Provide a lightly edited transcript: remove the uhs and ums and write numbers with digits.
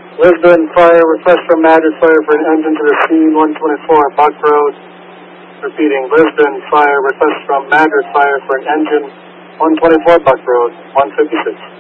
Lisbon, fire, request from Madrid Fire for an engine to the scene, 124 Buck Road. Repeating, Lisbon, fire, request from Madrid Fire for an engine, 124 Buck Road, 156.